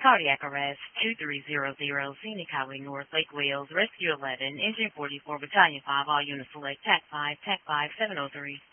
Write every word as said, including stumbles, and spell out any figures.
Cardiac arrest, two three zero zero, Scenic Highway North, Lake Wales, Rescue eleven, Engine forty-four, Battalion five, all units select, TAC five, TAC five, seven oh three.